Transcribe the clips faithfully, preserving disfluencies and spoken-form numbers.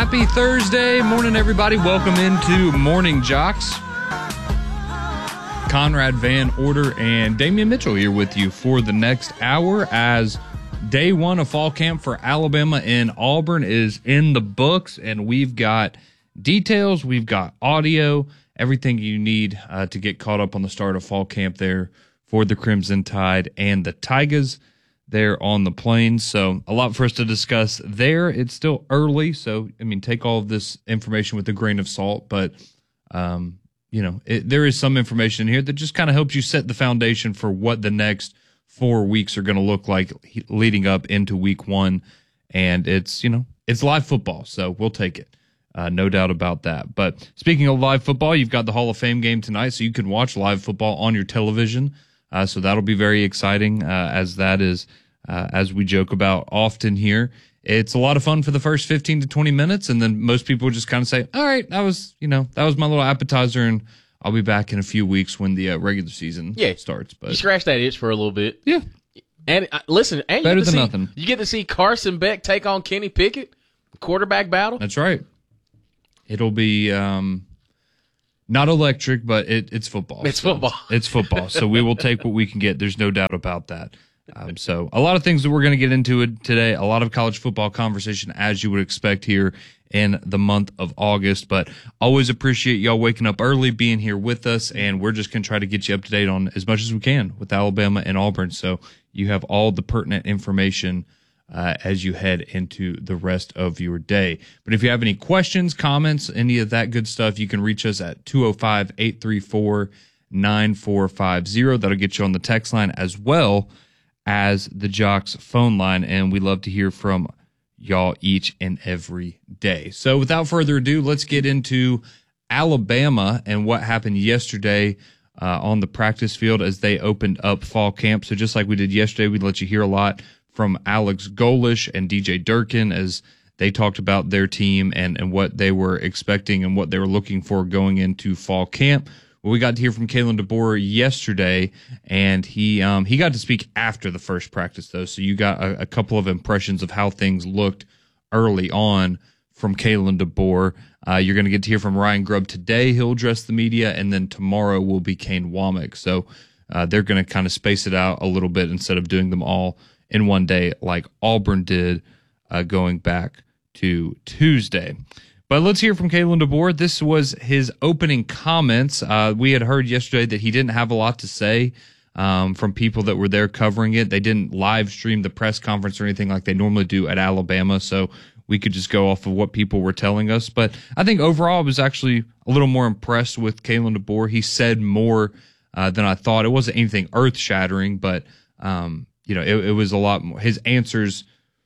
Happy Thursday morning, everybody. Welcome into Morning Jocks. Conrad Van Order and Damian Mitchell here with you for the next hour as day one of fall camp for Alabama in Auburn is in the books, and we've got details, we've got audio, everything you need uh, to get caught up on the start of fall camp there for the Crimson Tide and the Tigers there on the plains. So a lot for us to discuss there. It's still early, so I mean, take all of this information with a grain of salt, but um, you know, it, there is some information in here that just kind of helps you set the foundation for what the next four weeks are going to look like leading up into week one. And it's, you know, it's live football, so we'll take it. Uh, no doubt about that. But speaking of live football, you've got the Hall of Fame game tonight, so you can watch live football on your television. Uh, so that'll be very exciting, uh, as that is, uh, as we joke about often here. It's a lot of fun for the first fifteen to twenty minutes, and then most people just kind of say, all right, that was, you know, that was my little appetizer, and I'll be back in a few weeks when the uh, regular season yeah. starts. But you scratch that itch for a little bit. Yeah. And uh, listen, and better you get to than see, nothing. You get to see Carson Beck take on Kenny Pickett, quarterback battle. That's right. It'll be um, not electric, but it, it's football. It's so football. It's football. So we will take what we can get. There's no doubt about that. Um, so a lot of things that we're going to get into it today. A lot of college football conversation, as you would expect here in the month of August. But always appreciate y'all waking up early, being here with us, and we're just going to try to get you up to date on as much as we can with Alabama and Auburn. So you have all the pertinent information Uh, as you head into the rest of your day. But if you have any questions, comments, any of that good stuff, you can reach us at two oh five, eight three four, nine four five zero. That'll get you on the text line as well as the Jocks phone line, and we love to hear from y'all each and every day. So without further ado, let's get into Alabama and what happened yesterday uh, on the practice field as they opened up fall camp. So just like we did yesterday, we'd let you hear a lot from Alex Golesh and D J Durkin as they talked about their team and, and what they were expecting and what they were looking for going into fall camp. Well, we got to hear from Kalen DeBoer yesterday, and he um, he got to speak after the first practice, though, so you got a, a couple of impressions of how things looked early on from Kalen DeBoer. Uh, you're going to get to hear from Ryan Grubb today. He'll address the media, and then tomorrow will be Kane Womack. So uh, they're going to kind of space it out a little bit instead of doing them all in one day like Auburn did uh, going back to Tuesday. But let's hear from Kalen DeBoer. This was his opening comments. Uh, we had heard yesterday that he didn't have a lot to say um, from people that were there covering it. They didn't live stream the press conference or anything like they normally do at Alabama, so we could just go off of what people were telling us. But I think overall I was actually a little more impressed with Kalen DeBoer. He said more uh, than I thought. It wasn't anything earth-shattering, but um, you know, it, it was a lot more. His answers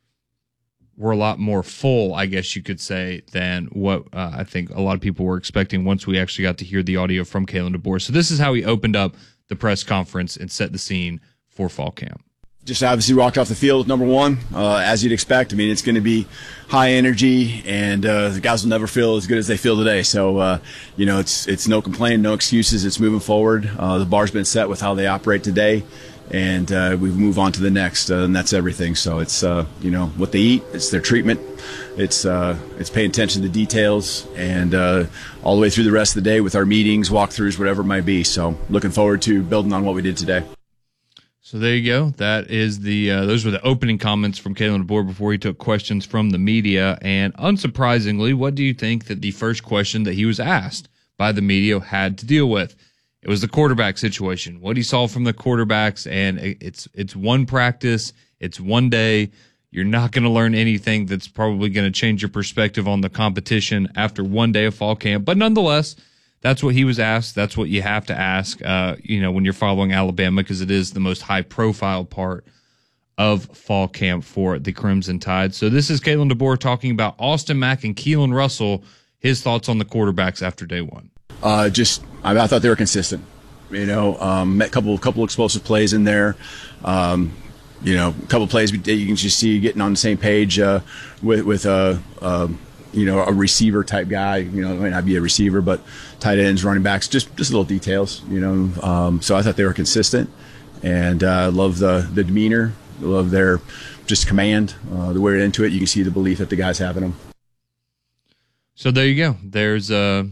were a lot more full, I guess you could say, than what uh, I think a lot of people were expecting once we actually got to hear the audio from Kalen DeBoer. So this is how he opened up the press conference and set the scene for fall camp. Just obviously walked off the field, number one, uh, as you'd expect. I mean, it's going to be high energy, and uh, the guys will never feel as good as they feel today. So, uh, you know, it's it's no complaint, no excuses. It's moving forward. Uh, the bar's been set with how they operate today, and uh, we move on to the next, uh, and that's everything. So it's, uh, you know, what they eat, it's their treatment, it's uh, it's paying attention to the details, and uh, all the way through the rest of the day with our meetings, walkthroughs, whatever it might be. So looking forward to building on what we did today. So there you go. That is the uh, those were the opening comments from Kalen DeBoer before he took questions from the media. And unsurprisingly, what do you think that the first question that he was asked by the media had to deal with? It was the quarterback situation. What he saw from the quarterbacks, and it's it's one practice, it's one day. You're not going to learn anything that's probably going to change your perspective on the competition after one day of fall camp. But nonetheless, that's what he was asked. That's what you have to ask, uh, you know, when you're following Alabama, because it is the most high-profile part of fall camp for the Crimson Tide. So this is Kalen DeBoer talking about Austin Mack and Keelan Russell, his thoughts on the quarterbacks after day one. Uh, just, I, I thought they were consistent. You know, um, a couple, couple explosive plays in there. Um, you know, a couple plays you can just see getting on the same page uh, with with a. Uh, uh, you know, a receiver type guy, you know, it might not be a receiver, but tight ends, running backs, just, just little details, you know. Um, so I thought they were consistent, and I uh, love the, the demeanor, love their just command, uh, the way they're into it. You can see the belief that the guys have in them. So there you go. There's uh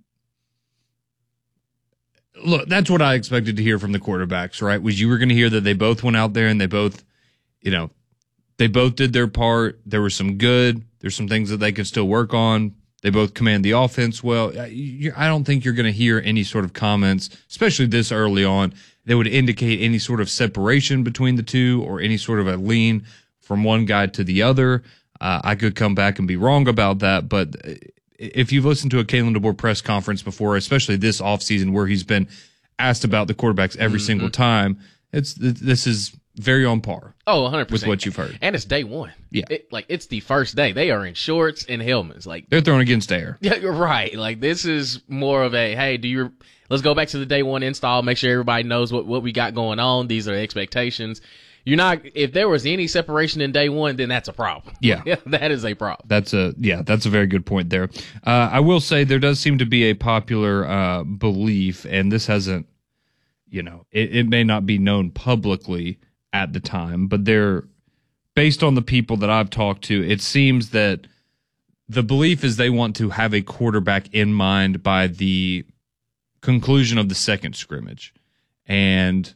look, that's what I expected to hear from the quarterbacks, right? Was you were going to hear that they both went out there and they both, you know, they both did their part. There was some good. There's some things that they can still work on. They both command the offense well. I don't think you're going to hear any sort of comments, especially this early on, that would indicate any sort of separation between the two or any sort of a lean from one guy to the other. Uh, I could come back and be wrong about that, but if you've listened to a Kalen DeBoer press conference before, especially this offseason where he's been asked about the quarterbacks every mm-hmm. single time, it's this is very on par. Oh, one hundred percent. With what you've heard. And it's day one. Yeah. It, like, it's the first day. They are in shorts and helmets. Like they're throwing against air. Yeah, you're right. Like, this is more of a, hey, do you, let's go back to the day one install, make sure everybody knows what, what we got going on. These are expectations. You're not, if there was any separation in day one, then that's a problem. Yeah. That is a problem. That's a, yeah, that's a very good point there. Uh, I will say there does seem to be a popular uh, belief, and this hasn't, you know, it, it may not be known publicly at the time, but they're, based on the people that I've talked to, it seems that the belief is they want to have a quarterback in mind by the conclusion of the second scrimmage. And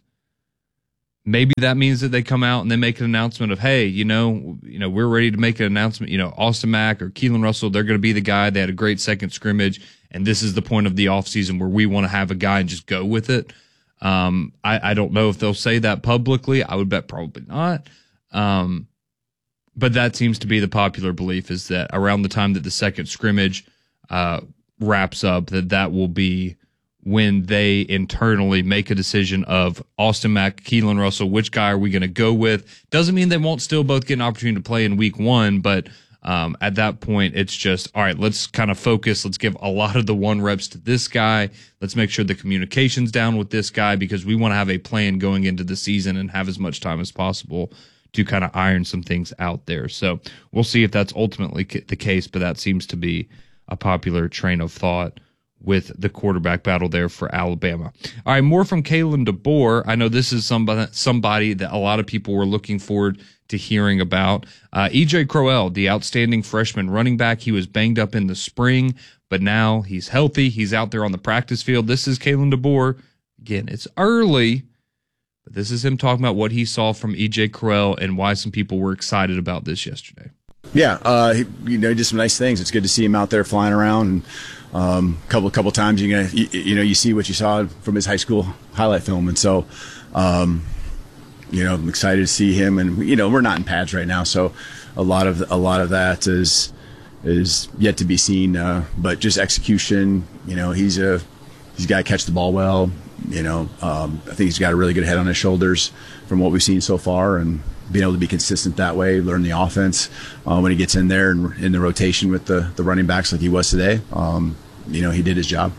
maybe that means that they come out and they make an announcement of, hey, you know, you know, we're ready to make an announcement. You know, Austin Mack or Keelan Russell, they're going to be the guy. They had a great second scrimmage, and this is the point of the offseason where we want to have a guy and just go with it. Um, I, I don't know if they'll say that publicly. I would bet probably not. Um, but that seems to be the popular belief, is that around the time that the second scrimmage uh, wraps up, that that will be when they internally make a decision of Austin Mack, Keelan Russell, which guy are we going to go with? Doesn't mean they won't still both get an opportunity to play in week one, but um, at that point, it's just, all right, let's kind of focus. Let's give a lot of the one reps to this guy. Let's make sure the communication's down with this guy, because we want to have a plan going into the season and have as much time as possible to kind of iron some things out there. So we'll see if that's ultimately the case, but that seems to be a popular train of thought with the quarterback battle there for Alabama. All right, more from Kalen DeBoer. I know this is somebody, somebody that a lot of people were looking forward to hearing about. Uh, E J Crowell, the outstanding freshman running back, he was banged up in the spring, but now he's healthy. He's out there on the practice field. This is Kalen DeBoer. Again, it's early, but this is him talking about what he saw from E J Crowell and why some people were excited about this yesterday. Yeah, uh, he, you know, he did some nice things. It's good to see him out there flying around. And um, a couple, couple times, you're gonna, you, you know, you see what you saw from his high school highlight film, and so, um, you know, I'm excited to see him. And you know, we're not in pads right now, so a lot of a lot of that is is yet to be seen. Uh, but just execution. You know, he's a he's got to catch the ball well. You know, um, I think he's got a really good head on his shoulders from what we've seen so far, and being able to be consistent that way, learn the offense uh, when he gets in there and in the rotation with the, the running backs like he was today. Um, you know, he did his job.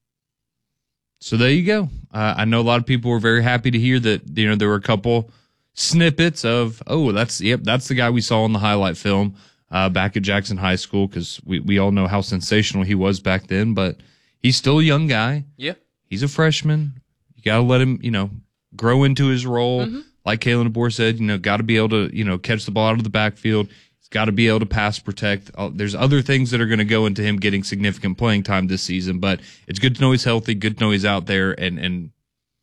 So there you go. Uh, I know a lot of people were very happy to hear that, you know, there were a couple snippets of, oh, that's, yep, that's the guy we saw in the highlight film uh, back at Jackson High School, because we, we all know how sensational he was back then, but he's still a young guy. Yeah. He's a freshman. You got to let him, you know, grow into his role. Mm-hmm. Like Kalen DeBoer said, you know, got to be able to, you know, catch the ball out of the backfield. He's got to be able to pass protect. There's other things that are going to go into him getting significant playing time this season, but it's good to know he's healthy, good to know he's out there and, and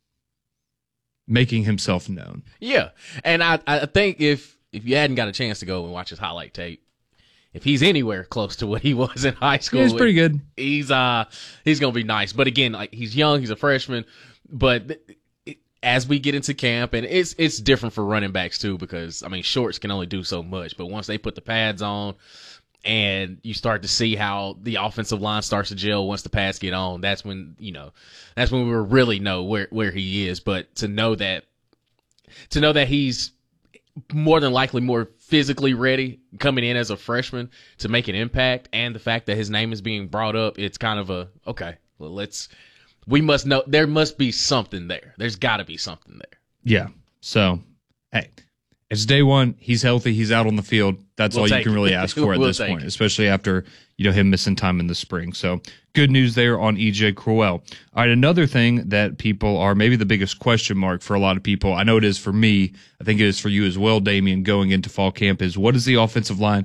making himself known. Yeah. And I, I think if, if you hadn't got a chance to go and watch his highlight tape, if he's anywhere close to what he was in high school, yeah, he's pretty good. He's, uh, he's going to be nice. But again, like, he's young, he's a freshman, but as we get into camp, and it's it's different for running backs too, because I mean, shorts can only do so much, but once they put the pads on and you start to see how the offensive line starts to gel once the pads get on, that's when, you know, that's when we really know where where he is. But to know that to know that he's more than likely more physically ready coming in as a freshman to make an impact, and the fact that his name is being brought up, it's kind of a, okay, well, let's we must know there must be something there. There's got to be something there. Yeah. So, hey, it's day one. He's healthy. He's out on the field. That's We'll all you take can it. really ask for at We'll this take point, it. especially after, you know, him missing time in the spring. So good news there on E J Crowell. All right, another thing that people are maybe the biggest question mark for a lot of people, I know it is for me, I think it is for you as well, Damian, going into fall camp, is what is the offensive line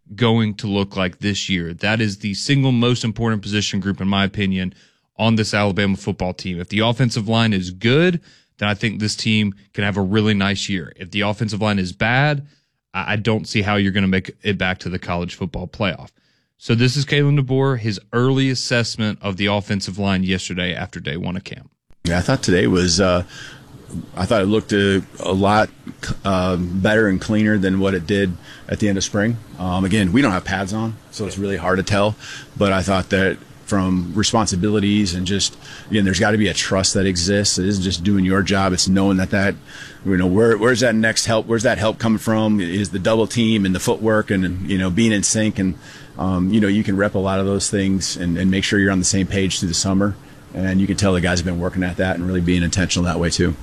going to look like this year? That is the single most important position group, in my opinion, on this Alabama football team. If the offensive line is good, then I think this team can have a really nice year. If the offensive line is bad, I don't see how you're going to make it back to the college football playoff. So this is Kalen DeBoer, his early assessment of the offensive line yesterday after day one of camp. Yeah, I thought today was uh, I thought it looked a, a lot uh, better and cleaner than what it did at the end of spring. Um, again, we don't have pads on, so it's really hard to tell. But I thought that from responsibilities and just, again, there's got to be a trust that exists. It isn't just doing your job. It's knowing that that, you know, where, where's that next help? Where's that help coming from? Is the double team and the footwork and, you know, being in sync. And, um, you know, you can rep a lot of those things and, and make sure you're on the same page through the summer. And you can tell the guys have been working at that and really being intentional that way too.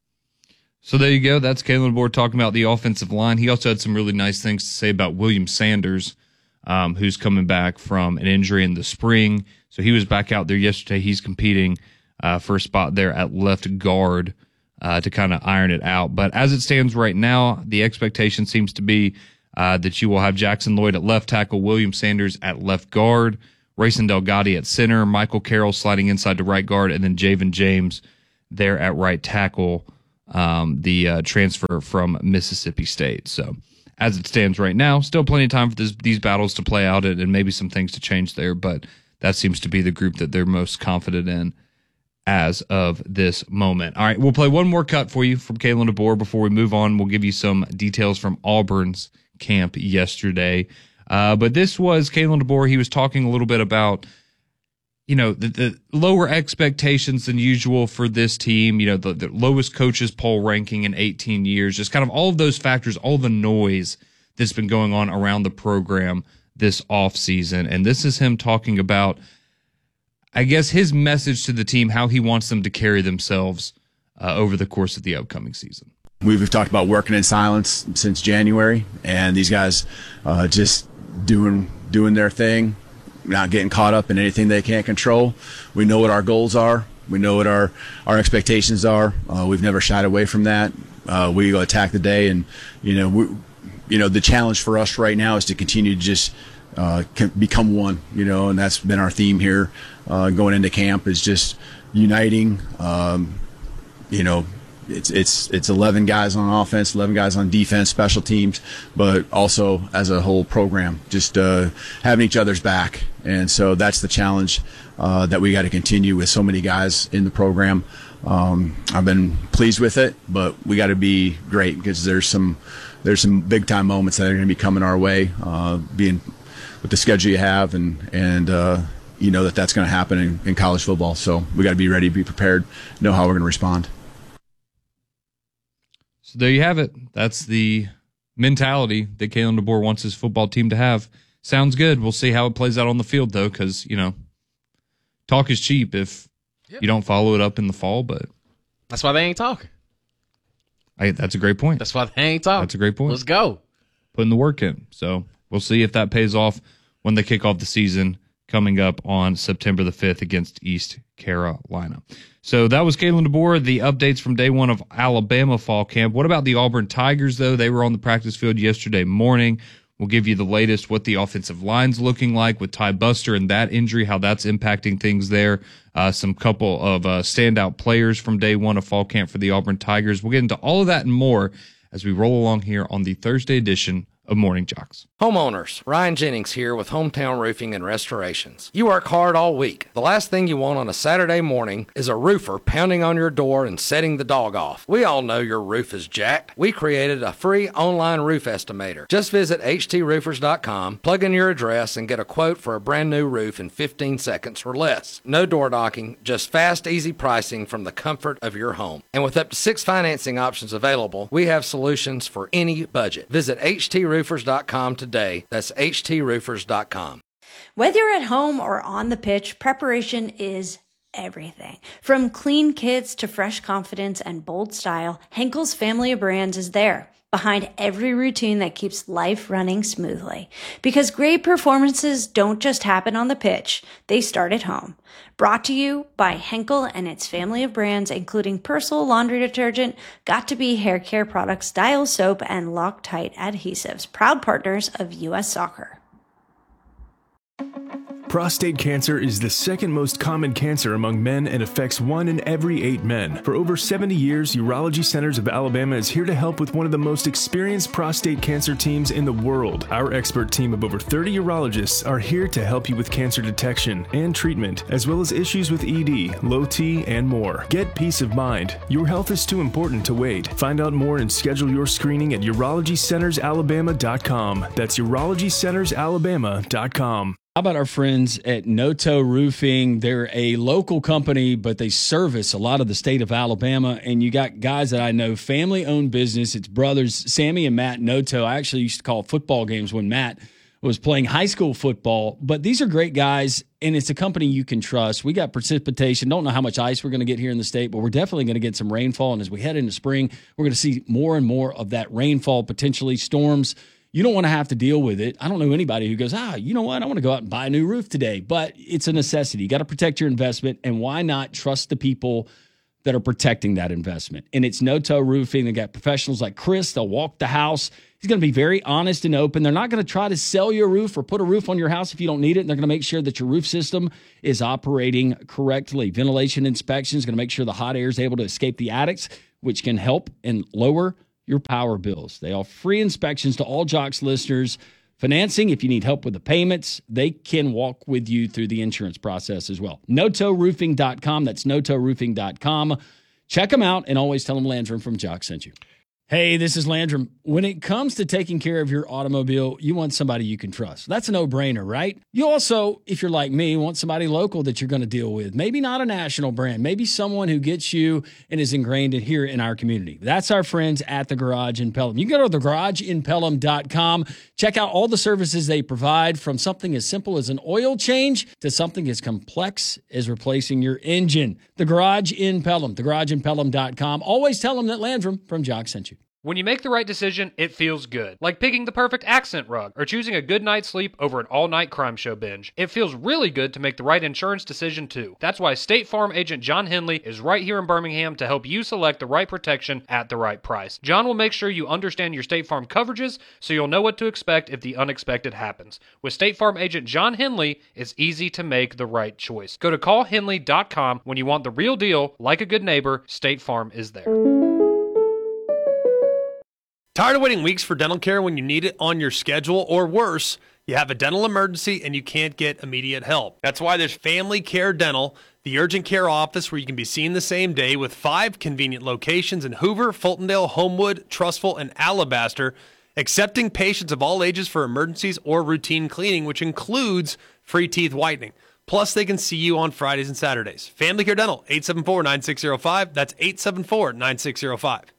So there you go. That's Kalen DeBoer talking about the offensive line. He also had some really nice things to say about William Sanders, um, who's coming back from an injury in the spring. So he was back out there yesterday. He's competing uh, for a spot there at left guard uh, to kind of iron it out. But as it stands right now, the expectation seems to be uh, that you will have Jackson Lloyd at left tackle, William Sanders at left guard, Rayson Delgado at center, Michael Carroll sliding inside to right guard, and then Javen James there at right tackle, um, the uh, transfer from Mississippi State. So as it stands right now, still plenty of time for this, these battles to play out and, and maybe some things to change there, but that seems to be the group that they're most confident in as of this moment. All right, we'll play one more cut for you from Kalen DeBoer before we move on. We'll give you some details from Auburn's camp yesterday. Uh, but this was Kalen DeBoer. He was talking a little bit about, you know, the, the lower expectations than usual for this team, you know, the, the lowest coaches poll ranking in eighteen years, just kind of all of those factors, all the noise that's been going on around the program this offseason. And this is him talking about, I guess, his message to the team, how he wants them to carry themselves uh, over the course of the upcoming season. We've talked about working in silence since January, and these guys uh, just doing doing their thing, not getting caught up in anything they can't control. We know what our goals are. We know what our, our expectations are. Uh, we've never shied away from that. Uh, we go attack the day, and you know, we, you know, the challenge for us right now is to continue to just uh, become one. You know, and that's been our theme here uh, going into camp, is just uniting. Um, you know. It's it's it's eleven guys on offense, eleven guys on defense, special teams, but also as a whole program, just uh, having each other's back. And so that's the challenge uh, that we got to continue with so many guys in the program. Um, I've been pleased with it, but we got to be great because there's some there's some big time moments that are going to be coming our way, uh, being with the schedule you have, and and uh, you know that that's going to happen in, in college football. So we got to be ready, be prepared, know how we're going to respond. So there you have it. That's the mentality that Kalen DeBoer wants his football team to have. Sounds good. We'll see how it plays out on the field, though, because, you know, talk is cheap if yep. you don't follow it up in the fall. But that's why they ain't talking. I, that's a great point. That's why they ain't talking. That's a great point. Let's go. Putting the work in. So we'll see if that pays off when they kick off the season coming up on September the fifth against East Carolina. So that was Kalen DeBoer, the updates from day one of Alabama fall camp. What about the Auburn Tigers, though? They were on the practice field yesterday morning. We'll give you the latest, what the offensive line's looking like with Ty Buster and that injury, how that's impacting things there. Uh, some couple of uh, standout players from day one of fall camp for the Auburn Tigers. We'll get into all of that and more as we roll along here on the Thursday edition of Morning Jocks. Homeowners, Ryan Jennings here with Hometown Roofing and Restorations. You work hard all week. The last thing you want on a Saturday morning is a roofer pounding on your door and setting the dog off. We all know your roof is jacked. We created a free online roof estimator. Just visit h t roofers dot com, plug in your address, and get a quote for a brand new roof in fifteen seconds or less. No door knocking, just fast, easy pricing from the comfort of your home. And with up to six financing options available, we have solutions for any budget. Visit h t roofers dot com today. That's h t roofers dot com. Whether you're at home or on the pitch, preparation is everything. From clean kits to fresh confidence and bold style, Henkel's family of brands is there. behind every routine that keeps life running smoothly. Because great performances don't just happen on the pitch, they start at home. Brought to you by Henkel and its family of brands, including Persil laundry detergent, Got2b hair care products, Dial soap, and Loctite adhesives, proud partners of U S Soccer. Prostate cancer is the second most common cancer among men and affects one in every eight men. For over seventy years, Urology Centers of Alabama is here to help with one of the most experienced prostate cancer teams in the world. Our expert team of over thirty urologists are here to help you with cancer detection and treatment, as well as issues with E D, low T, and more. Get peace of mind. Your health is too important to wait. Find out more and schedule your screening at urology centers alabama dot com. That's urology centers alabama dot com. How about our friends at Noto Roofing? They're a local company, but they service a lot of the state of Alabama. And you got guys that I know, family-owned business. It's brothers, Sammy and Matt Noto. I actually used to call football games when Matt was playing high school football. But these are great guys, and it's a company you can trust. We got precipitation. Don't know how much ice we're going to get here in the state, but we're definitely going to get some rainfall. And as we head into spring, we're going to see more and more of that rainfall, potentially storms. You don't want to have to deal with it. I don't know anybody who goes, ah, you know what? I want to go out and buy a new roof today. But it's a necessity. You got to protect your investment. And why not trust the people that are protecting that investment? And it's Noto Roofing. They got professionals like Chris. They'll walk the house. He's going to be very honest and open. They're not going to try to sell you a roof or put a roof on your house if you don't need it. And they're going to make sure that your roof system is operating correctly. Ventilation inspection is going to make sure the hot air is able to escape the attics, which can help and lower your power bills. They offer free inspections to all Jocks listeners. Financing, if you need help with the payments, they can walk with you through the insurance process as well. Noto Roofing dot com. That's Noto Roofing dot com. Check them out and always tell them Landrum from Jocks sent you. Hey, this is Landrum. When it comes to taking care of your automobile, you want somebody you can trust. That's a no-brainer, right? You also, if you're like me, want somebody local that you're going to deal with. Maybe not a national brand. Maybe someone who gets you and is ingrained in here in our community. That's our friends at The Garage in Pelham. You can go to the garage in pelham dot com. Check out all the services they provide, from something as simple as an oil change to something as complex as replacing your engine. The Garage in Pelham. the garage in pelham dot com. Always tell them that Landrum from Jocks sent you. When you make the right decision, it feels good. Like picking the perfect accent rug or choosing a good night's sleep over an all-night crime show binge. It feels really good to make the right insurance decision, too. That's why State Farm agent John Henley is right here in Birmingham to help you select the right protection at the right price. John will make sure you understand your State Farm coverages so you'll know what to expect if the unexpected happens. With State Farm agent John Henley, it's easy to make the right choice. Go to call henley dot com when you want the real deal. Like a good neighbor, State Farm is there. Tired of waiting weeks for dental care when you need it on your schedule, or worse, you have a dental emergency and you can't get immediate help? That's why there's Family Care Dental, the urgent care office where you can be seen the same day, with five convenient locations in Hoover, Fultondale, Homewood, Trussville, and Alabaster, accepting patients of all ages for emergencies or routine cleaning, which includes free teeth whitening. Plus, they can see you on Fridays and Saturdays. Family Care Dental, eight seven four, nine six zero five. That's eight seven four, nine six zero five.